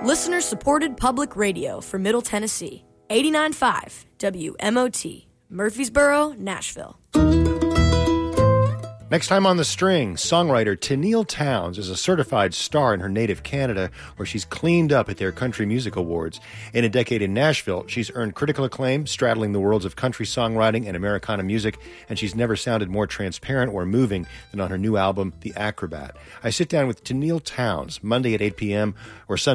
Listener-supported public radio for Middle Tennessee. 89.5 WMOT, Murfreesboro, Nashville. Next time on The String, songwriter Tenille Townes is a certified star in her native Canada, where she's cleaned up at their Country Music Awards. In a decade in Nashville, she's earned critical acclaim, straddling the worlds of country songwriting and Americana music, and she's never sounded more transparent or moving than on her new album, The Acrobat. I sit down with Tenille Townes Monday at 8 p.m. or Sunday